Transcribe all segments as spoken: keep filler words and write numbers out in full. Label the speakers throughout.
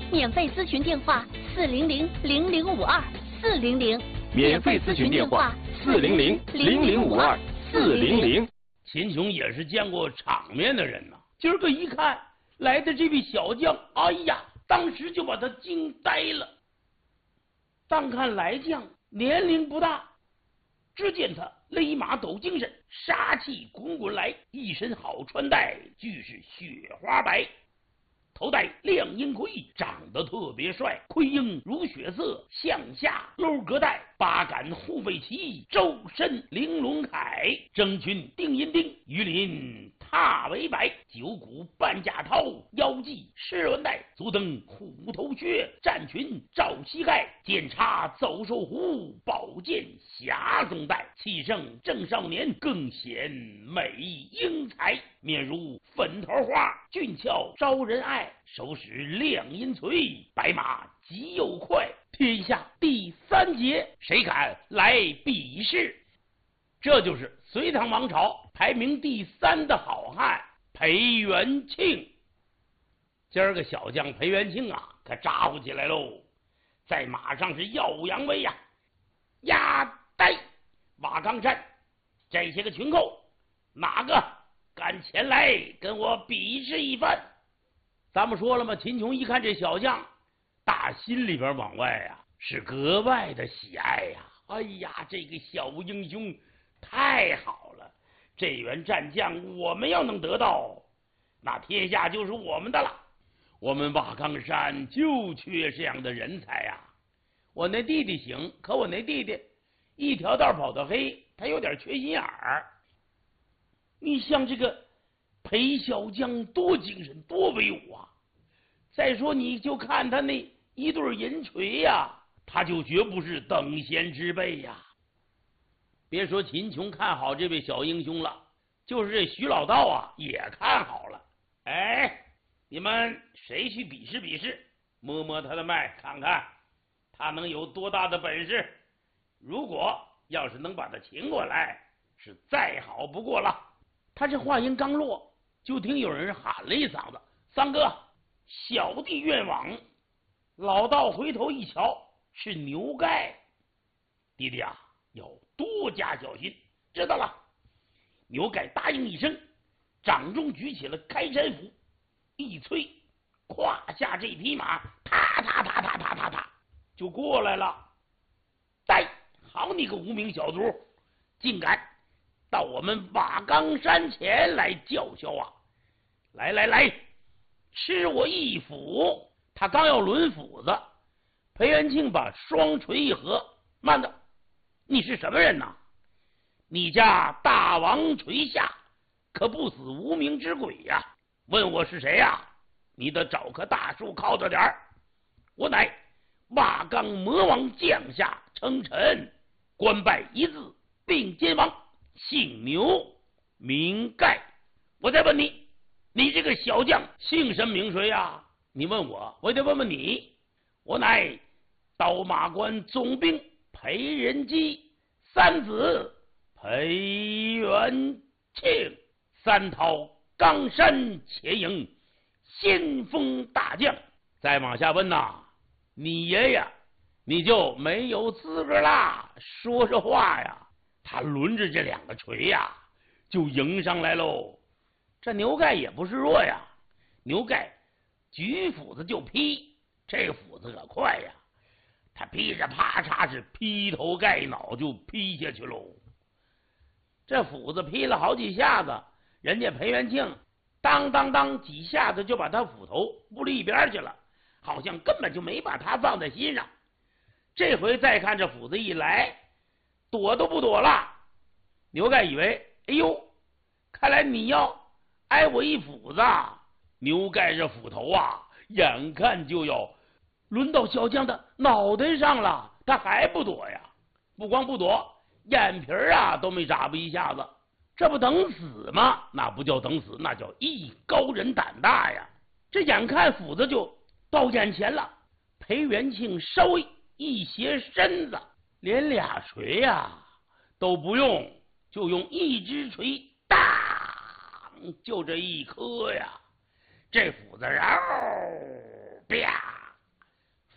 Speaker 1: 免费咨询电话四零零零零五二四零零。
Speaker 2: 免费咨询电话四零零零零五二四零零。
Speaker 3: 秦琼也是见过场面的人呐、啊，今儿个一看来的这位小将，哎呀，当时就把他惊呆了。但看来将年龄不大，只见他勒马抖精神，杀气滚滚来，一身好穿戴，俱是雪花白。头戴亮银盔，长得特别帅，盔缨如血色，向下镂格带，八杆护卫旗，周身玲珑铠，征裙定银钉，鱼鳞踏为白，九股半架套，腰系狮鸾带，足蹬虎头靴，战裙罩膝盖，剑插走兽弧，宝剑霞松带，气盛正少年，更显美英才，面如粉桃花，俊俏招人爱，手使亮银锤，白马疾又快，天下第三杰，谁敢来比试？这就是隋唐王朝排名第三的好汉裴元庆。今儿个小将裴元庆啊，可咋呼起来喽，在马上是耀武扬威呀、啊！呀呆，瓦岗山这些个群寇，哪个敢前来跟我比试一番？咱们说了吗？秦琼一看这小将，打心里边往外啊是格外的喜爱呀、啊！哎呀，这个小英雄太好了，这员战将我们要能得到，那天下就是我们的了。我们瓦岗山就缺这样的人才呀、啊！我那弟弟行，可我那弟弟一条道跑得黑，他有点缺心眼儿。你像这个裴小将多精神多威武啊！再说你就看他那一对银锤呀、啊，他就绝不是等闲之辈呀、啊。别说秦琼看好这位小英雄了，就是这徐老道啊也看好了。哎，你们谁去比试比试，摸摸他的脉，看看他能有多大的本事。如果要是能把他请过来，是再好不过了。他这话音刚落，就听有人喊了一嗓子：“三哥，小弟愿往。”老道回头一瞧，是牛盖。弟弟啊，要多加小心。知道了。牛盖答应一声，掌中举起了开山斧，一催，胯下这匹马，踏踏踏踏踏踏踏就过来了。呆，好你个无名小卒，竟敢到我们瓦岗山前来叫嚣啊！来来来，吃我一斧！他刚要抡斧子，裴元庆把双锤一合，慢着，你是什么人呐？你家大王垂下，可不死无名之鬼呀、啊！问我是谁呀、啊？你得找棵大树靠着点儿。我乃瓦岗魔王降下称臣，官拜一字并肩王，姓牛名盖。我再问你，你这个小将姓什名谁呀、啊？你问我，我得问问你。我乃刀马关总兵裴仁基三子裴元庆，三讨冈山且营先锋大将。再往下问呐，你爷爷你就没有资格啦。说这话呀，他抡着这两个锤呀，就迎上来喽。这牛盖也不是弱呀，牛盖举斧子就劈，这斧子可快呀，他劈着啪嚓是劈头盖脑就劈下去喽。这斧子劈了好几下子，人家裴元庆当当当几下子就把他斧头拨了一边去了，好像根本就没把他放在心上。这回再看这斧子一来，躲都不躲了。牛盖以为，哎呦，看来你要挨我一斧子。牛盖这斧头啊，眼看就要轮到小将的脑袋上了，他还不躲呀？不光不躲，眼皮啊都没眨巴一下子，这不等死吗？那不叫等死，那叫艺高人胆大呀！这眼看斧子就到眼前了，裴元庆稍微一斜身子，连俩锤呀、啊、都不用，就用一只锤，当，就这一颗呀，这斧子然后啪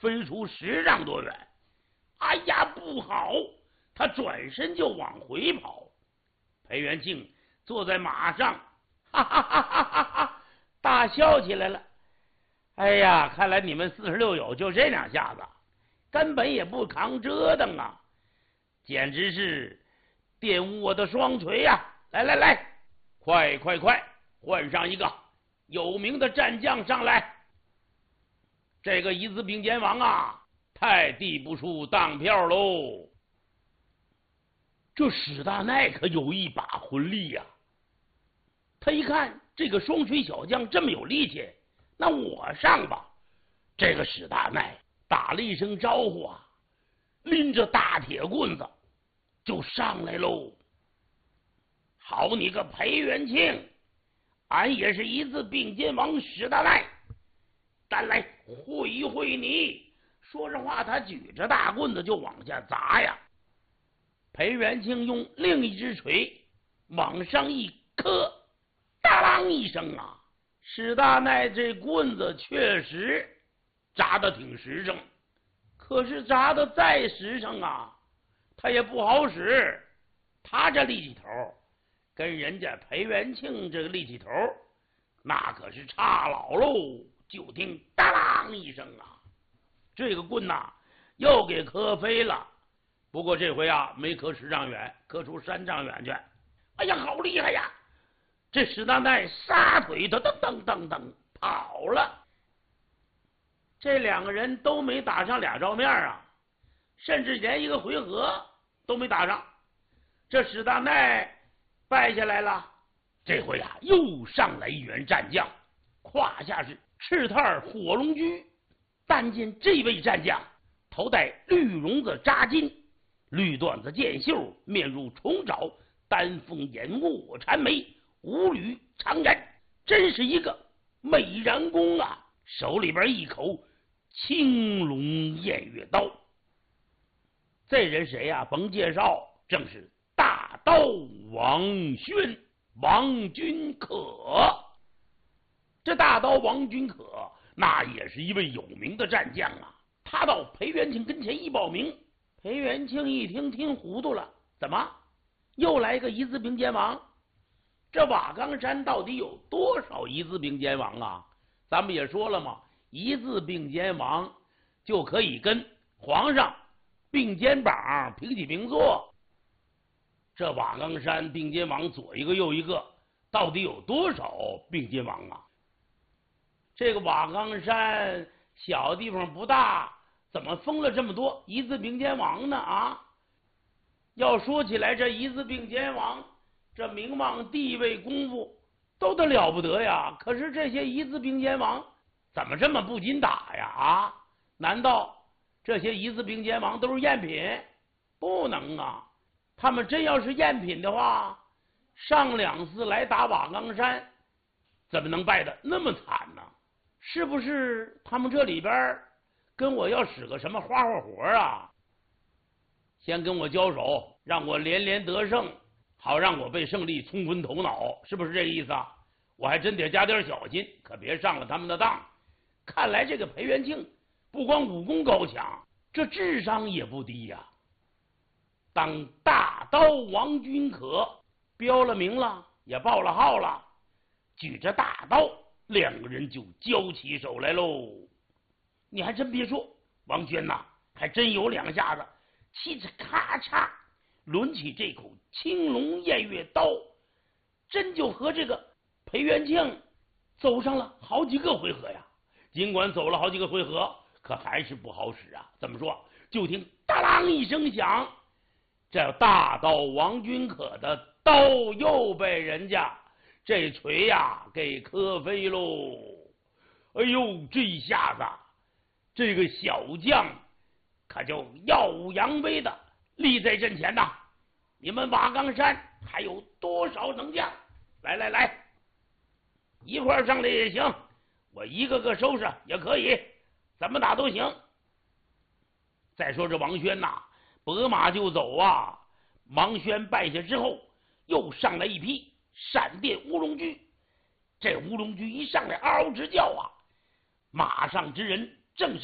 Speaker 3: 飞出十丈多远。哎呀，不好！他转身就往回跑。裴元庆坐在马上，哈哈哈哈哈哈，大笑起来了。哎呀，看来你们四十六友就这两下子，根本也不扛折腾啊，简直是玷污我的双锤呀、啊！来来来，快快快，换上一个有名的战将上来。这个一字并肩王啊，太地不出当票喽。这史大奈可有一把魂力呀、啊！他一看这个双锤小将这么有力气，那我上吧。这个史大奈打了一声招呼啊，拎着大铁棍子就上来喽。好你个裴元庆，俺也是一字并肩王史大奈，咱来会一会你。说着话，他举着大棍子就往下砸呀。裴元庆用另一只锤往上一磕，当啷一声啊，史大奈这棍子确实砸得挺实诚，可是砸得再实诚啊，他也不好使。他这力气头跟人家裴元庆这个力气头那可是差老喽。就听当啷一声啊，这个棍呐、啊、又给磕飞了。不过这回啊，没磕十丈远，磕出三丈远去。哎呀，好厉害呀！这史大奈撒腿的噔噔噔噔跑了。这两个人都没打上俩照面啊，甚至连一个回合都没打上。这史大奈败下来了。这回啊，又上来一员战将，胯下是赤炭火龙驹。但见这位战将头戴绿绒子扎巾，绿缎子箭袖，面如重枣，丹凤眼卧缠眉，五缕长髯，真是一个美髯公啊！手里边一口青龙偃月刀。这人谁呀、啊？甭介绍，正是大刀王宣，王君可。这大刀王君可那也是一位有名的战将啊。他到裴元庆跟前一报名，裴元庆一听听糊涂了，怎么又来个一字并肩王？这瓦岗山到底有多少一字并肩王啊？咱们也说了嘛，一字并肩王就可以跟皇上并肩膀平起平坐。这瓦岗山并肩王左一个右一个，到底有多少并肩王啊？这个瓦岗山小地方不大，怎么封了这么多一字并肩王呢？啊，要说起来，这一字并肩王这名望地位功夫都得了不得呀。可是这些一字并肩王怎么这么不禁打呀？啊，难道这些一字并肩王都是赝品？不能啊，他们真要是赝品的话，上两次来打瓦岗山怎么能败得那么惨呢？是不是他们这里边跟我要使个什么花花活啊？先跟我交手，让我连连得胜，好让我被胜利冲昏头脑，是不是这个意思啊？我还真得加点小心，可别上了他们的当。看来这个裴元庆不光武功高强，这智商也不低呀、啊。当大刀王君可标了名了，也报了号了，举着大刀，两个人就交起手来喽。你还真别说，王轩呐、啊，还真有两下子。气质咔嚓抡起这口青龙偃月刀，真就和这个裴元庆走上了好几个回合呀。尽管走了好几个回合，可还是不好使啊。怎么说？就听当啷一声响，这大刀王君可的刀又被人家这锤呀给磕飞喽。哎呦，这一下子这个小将可就耀武扬威的立在阵前呐！你们瓦岗山还有多少能将？来来来，一块儿上来也行，我一个个收拾也可以，怎么打都行。再说这王轩呐，拨马就走啊！王轩败下之后，又上来一批闪电乌龙驹。这乌龙驹一上来嗷嗷直叫啊！马上之人正是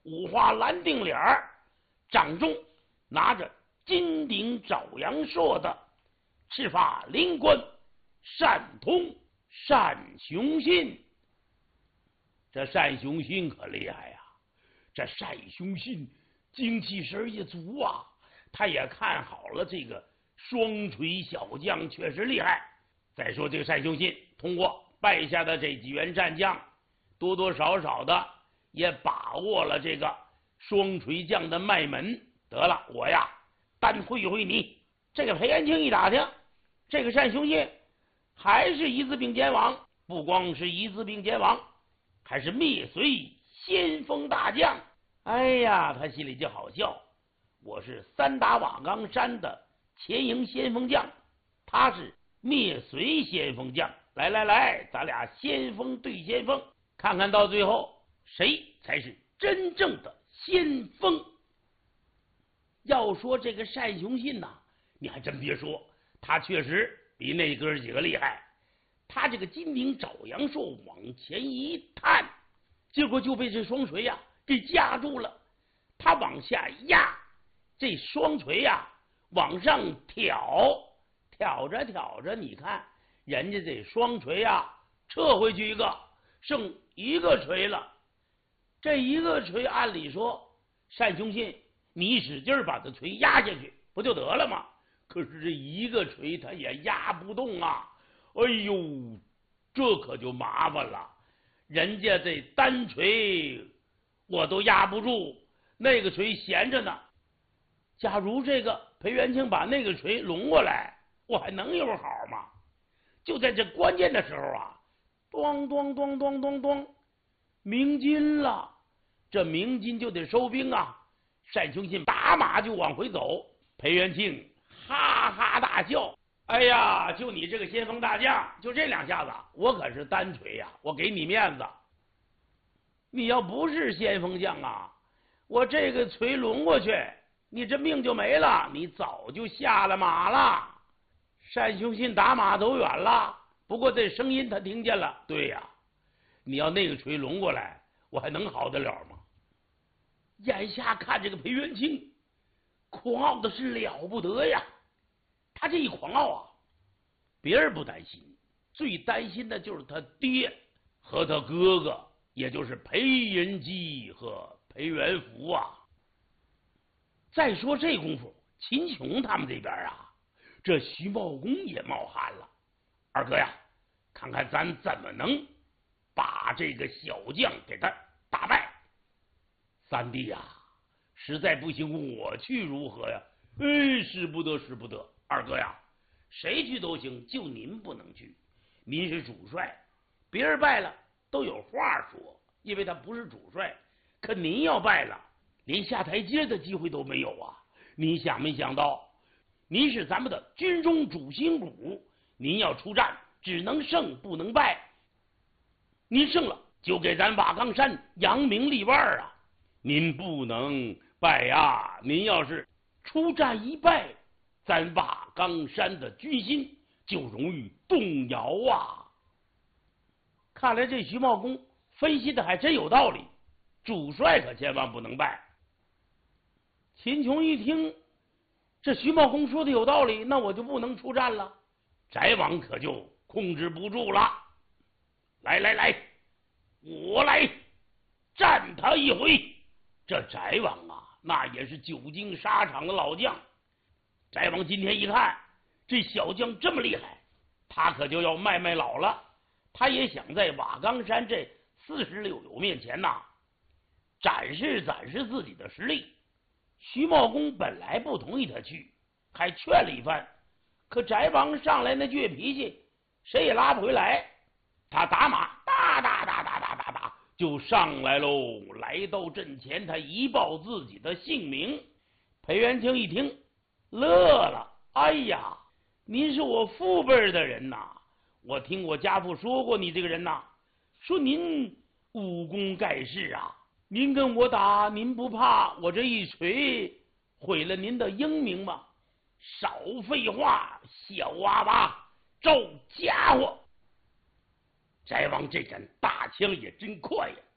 Speaker 3: 五花蓝锭脸儿，掌中拿着金顶爪阳硕的赤发灵官单通单雄信。这单雄信可厉害呀、啊！这单雄信精气神也足啊，他也看好了这个双锤小将确实厉害。再说这个单雄信通过败下的这几员战将，多多少少的也把握了这个双锤将的脉门。得了，我呀单会会你。这个裴元庆一打听，这个单雄信还是一字并肩王，不光是一字并肩王，还是灭隋先锋大将。哎呀，他心里就好笑，我是三打瓦岗山的前营先锋将，他是灭隋先锋将。来来来，咱俩先锋对先锋，看看到最后谁才是真正的先锋。要说这个单雄信呐、啊，你还真别说，他确实比那哥几个厉害。他这个金顶爪阳硕往前一探，结果就被这双锤呀、啊、给夹住了。他往下压，这双锤呀、啊、往上挑，挑着挑着，你看人家这双锤呀、啊、撤回去一个，剩一个锤了。这一个锤按理说单雄信你使劲把这锤压下去不就得了吗？可是这一个锤他也压不动啊！哎呦，这可就麻烦了。人家这单锤我都压不住，那个锤闲着呢。假如这个裴元庆把那个锤拢过来，我还能有好吗？就在这关键的时候啊，咚咚咚咚咚咚，鸣金了。这鸣金就得收兵啊！单雄信打马就往回走，裴元庆哈哈大笑：“哎呀，就你这个先锋大将，就这两下子，我可是单锤呀、啊，我给你面子。你要不是先锋将啊，我这个锤抡过去，你这命就没了，你早就下了马了。”单雄信打马走远了，不过这声音他听见了。对呀、啊，你要那个锤抡过来，我还能好得了吗？眼下看这个裴元庆狂傲的是了不得呀，他这一狂傲啊，别人不担心，最担心的就是他爹和他哥哥，也就是裴仁基和裴元福啊。再说这功夫，秦琼他们这边啊，这徐茂公也冒汗了。二哥呀，看看咱怎么能把这个小将给他打败。三弟呀、啊，实在不行我去如何呀？哎，使不得，使不得。二哥呀，谁去都行，就您不能去。您是主帅，别人败了都有话说，因为他不是主帅。可您要败了，连下台阶的机会都没有啊！您想没想到，您是咱们的军中主心骨，您要出战，只能胜不能败。您胜了，就给咱瓦岗山扬名立万啊！您不能败呀！您要是出战一败，咱瓦岗山的军心就容易动摇啊！看来这徐茂公分析的还真有道理，主帅可千万不能败。秦琼一听这徐茂公说的有道理，那我就不能出战了。翟王可就控制不住了，来来来，我来战他一回。这翟王啊，那也是久经沙场的老将。翟王今天一看这小将这么厉害，他可就要卖卖老了。他也想在瓦岗山这四十六友面前呐、啊，展示展示自己的实力。徐茂公本来不同意他去，还劝了一番，可翟王上来那倔脾气，谁也拉不回来。他打马哒哒哒哒哒哒哒就上来喽，来到阵前，他一报自己的姓名。裴元庆一听乐了，哎呀，您是我父辈的人呐，我听我家父说过你这个人呐，说您武功盖世啊，您跟我打，您不怕我这一锤毁了您的英名吗？少废话，小娃娃，招家伙！翟王这杆大枪也真快呀、啊，